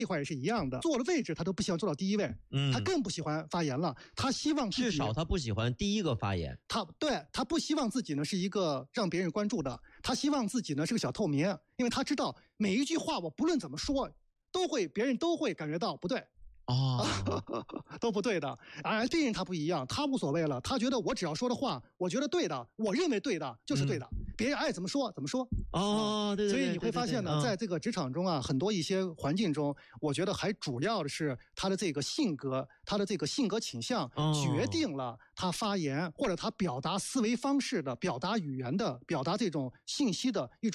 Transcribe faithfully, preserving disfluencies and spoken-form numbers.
这块也是一样的，坐的位置他都不希望坐到第一位， 嗯， 他更不喜欢发言了，他希望自己至少他不喜欢第一个发言， 他对他不希望自己呢是一个让别人关注的，他希望自己呢是个小透明，因为他知道每一句话我不论怎么说，都会别人都会感觉到不对。 哦， 都不对的。当然，这人他不一样，他无所谓了，他觉得我只要说的话，我觉得对的，我认为对的就是对的，嗯、别人爱怎么说怎么说。 哦，对对对。 所以你会发现呢， 对对对对在这个职场中啊，很多一些环境中，我觉得还主要的是他的这个性格，他的这个性格倾向， 哦、 决定了他发言或者他表达思维方式的、表达语言的、表达这种信息的一种。